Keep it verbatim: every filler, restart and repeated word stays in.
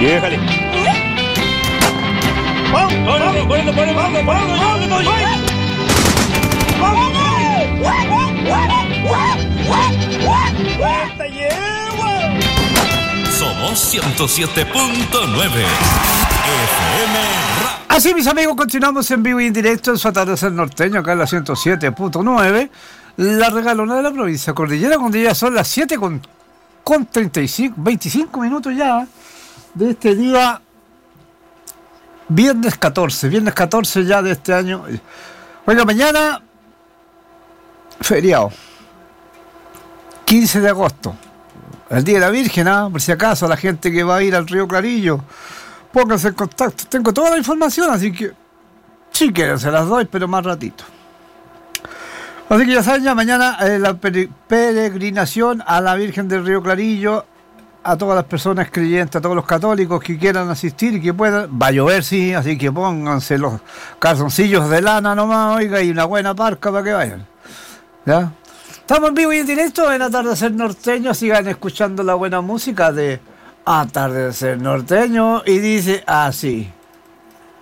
Déjale. ¡Vamos! ¡Vamos! ¡Vamos! ¡Vamos! ¡Vamos! ¡Vamos! ¡Vamos! Somos ciento siete punto nueve F M Ra- Así, mis amigos, continuamos en vivo y en directo en su atardecer norteño, acá en la ciento siete punto nueve, la regalona de la provincia Cordillera, cuando ya son las siete con, con treinta y cinco, veinticinco minutos ya de este día, viernes catorce, viernes catorce ya de este año. Oiga, mañana, feriado, quince de agosto, el Día de la Virgen, ¿ah? Por si acaso, la gente que va a ir al Río Clarillo, pónganse en contacto. Tengo toda la información, así que si quieren se las doy, pero más ratito. Así que ya saben, ya mañana eh, la pere- peregrinación a la Virgen del Río Clarillo, a todas las personas creyentes, a todos los católicos que quieran asistir y que puedan. Va a llover, sí, así que pónganse los calzoncillos de lana nomás, oiga, y una buena parca para que vayan. ¿Ya? Estamos en vivo y en directo en Atardecer Norteño. Sigan escuchando la buena música de Atardecer Norteño y dice así.